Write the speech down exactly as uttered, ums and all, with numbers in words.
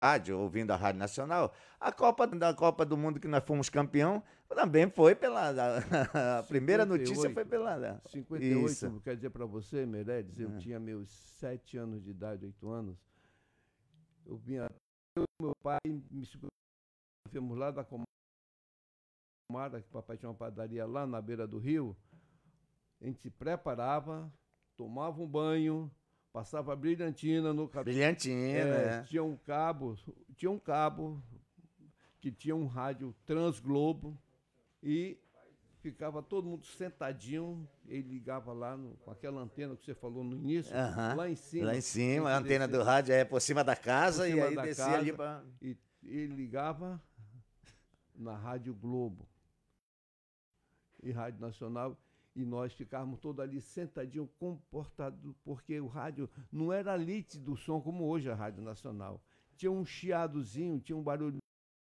rádio, ouvindo a Rádio Nacional. A Copa da Copa do Mundo que nós fomos campeão também foi pela a, a primeira cinquenta e notícia foi oito, pela cinquenta e isso. oito, quer dizer para você, Meirelles, eu É. tinha meus sete anos de idade, oito anos. Eu vinha, eu e meu pai, me fomos lá da Comara, que papai tinha uma padaria lá na beira do rio. A gente se preparava, tomava um banho, passava brilhantina no cabelo. Brilhantina, É, é. tinha um cabo, tinha um cabo que tinha um rádio Transglobo e ficava todo mundo sentadinho, ele ligava lá no, com aquela antena que você falou no início, Aham. lá em Lá cima. em A cima, gente a antena descia do rádio é por cima da por casa e cima aí da descia ali casa para. e ele ligava na Rádio Globo e Rádio Nacional e nós ficávamos todos ali sentadinhos, comportados, porque o rádio não era nítido o som como hoje a Rádio Nacional. Tinha um chiadozinho, tinha um barulho